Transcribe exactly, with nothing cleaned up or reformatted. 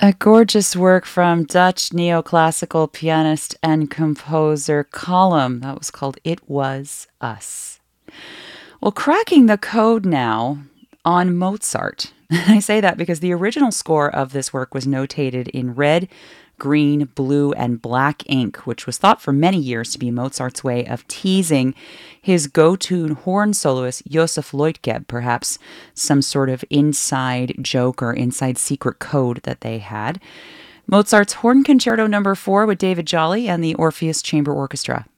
A gorgeous work from Dutch neoclassical pianist and composer Column. That was called It Was Us. Well, cracking the code now on Mozart. I say that because the original score of this work was notated in red, green, blue, and black ink, which was thought for many years to be Mozart's way of teasing his go-to horn soloist, Josef Leutgeb, perhaps some sort of inside joke or inside secret code that they had. Mozart's Horn Concerto Number four with David Jolly and the Orpheus Chamber Orchestra.